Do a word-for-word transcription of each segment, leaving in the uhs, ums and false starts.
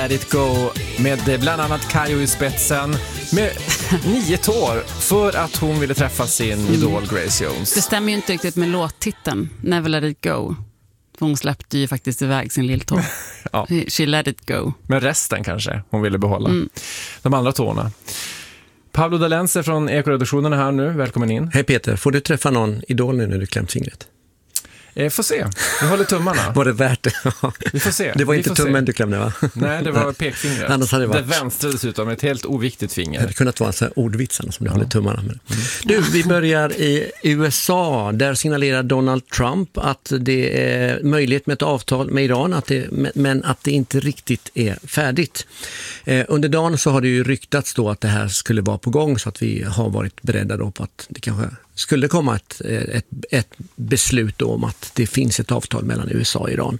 Let it go med bland annat Kayo i spetsen med nio tår för att hon ville träffa sin mm. idol Grace Jones. Det stämmer ju inte riktigt med låttiteln Never Let It Go. Hon släppte ju faktiskt iväg sin lilltå. Ja. She let it go. Men resten kanske hon ville behålla. Mm. De andra tårna. Pablo Dalense från Ekoredaktionen är här nu. Välkommen in. Hej Peter, får du träffa någon idol nu när du klämt fingret? Eh, får se. Vi håller tummarna. Var det värt det? Vi får se. Det var Vi inte tummen se. Du klämde, va? Nej, det var pekfingret. Annars hade det varit... Det vänstra dessutom, ett helt oviktigt finger. Det hade kunnat vara en sån här ordvitsarna som du ja. håller tummarna med. Mm. Du, vi börjar i U S A. Där signalerar Donald Trump att det är möjlighet med ett avtal med Iran, att det, men att det inte riktigt är färdigt. Eh, under dagen så har det ju ryktats då att det här skulle vara på gång, så att vi har varit beredda då på att det kanske skulle komma ett, ett, ett beslut om att det finns ett avtal mellan U S A och Iran.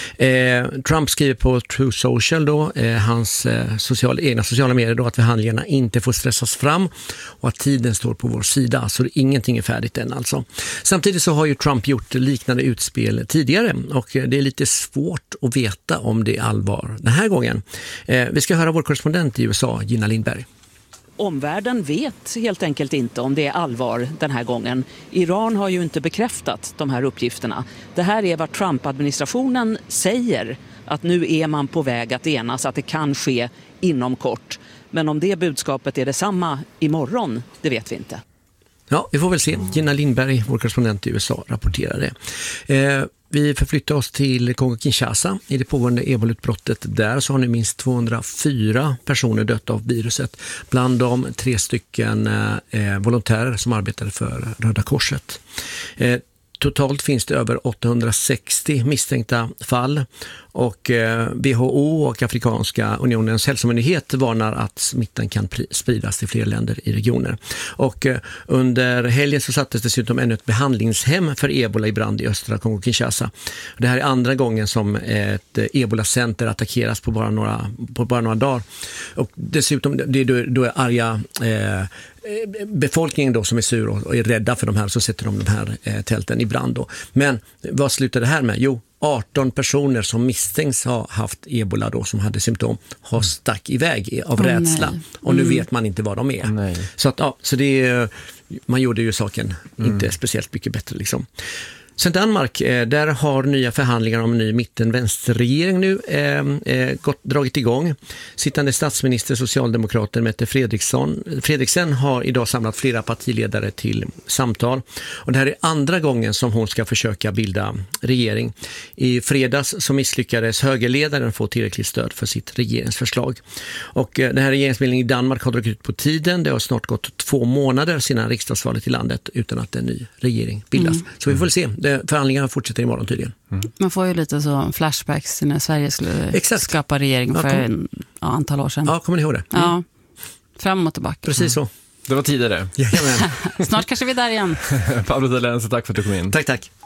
Eh, Trump skriver på True Social då, eh, hans eh, social, egna sociala medier då, att förhandlingarna inte får stressas fram och att tiden står på vår sida, så ingenting är färdigt än alltså. Samtidigt så har ju Trump gjort liknande utspel tidigare och det är lite svårt att veta om det är allvar den här gången. Eh, vi ska höra vår korrespondent i U S A, Gina Lindberg. Omvärlden vet helt enkelt inte om det är allvar den här gången. Iran har ju inte bekräftat de här uppgifterna. Det här är vad Trump-administrationen säger, att nu är man på väg att enas, att det kan ske inom kort. Men om det budskapet är detsamma imorgon, det vet vi inte. Ja, vi får väl se. Gina Lindberg, vår korrespondent i U S A, rapporterar det. Eh, vi förflyttar oss till Kongo-Kinshasa. I det pågående ebola-utbrottet där så har nu minst tvåhundrafyra personer dött av viruset. Bland dem tre stycken eh, volontärer som arbetade för Röda Korset. Eh, Totalt finns det över åttahundrasextio misstänkta fall och W H O och Afrikanska unionens hälsomyndighet varnar att smittan kan spridas till fler länder i regioner. Och under helgen så sattes dessutom ännu ett behandlingshem för ebola i brand i östra Kongo-Kinshasa. Det här är andra gången som ett ebola-center attackeras på bara några, på bara några dagar. Och dessutom, det är då, då är arga... Eh, befolkningen då som är sur och är rädda för de här, så sätter de de här eh, tälten i brand då. Men vad slutar det här med? Jo, arton personer som misstänks ha haft ebola då, som hade symptom, har stack iväg av oh, rädsla. Nej. Och nu mm. vet man inte vad de är. Nej. Så att ja, så det är, man gjorde ju saken mm. inte speciellt mycket bättre liksom. Sen Danmark, där har nya förhandlingar om en ny mitten-vänsterregering nu eh, eh, gått, dragit igång. Sittande statsminister, socialdemokraten Mette Fredriksson, Fredriksen har idag samlat flera partiledare till samtal. Och det här är andra gången som hon ska försöka bilda regering. I fredags så misslyckades högerledaren få tillräckligt stöd för sitt regeringsförslag. Och eh, den här regeringsbildningen i Danmark har dragit ut på tiden. Det har snart gått två månader sedan riksdagsvalet i landet utan att en ny regering bildas. Mm. Så vi får se. Förhandlingarna fortsätter imorgon tydligen. Mm. Man får ju lite så flashbacks när Sverige skulle Exakt. skapa regering för ja, kom... en ja, antal år sedan. Ja, kommer ni ihåg det? Mm. Ja, fram och tillbaka. Precis så. Det var tidigare. Snart kanske vi är där igen. Pablo Dalense, tack för att du kom in. Tack, tack.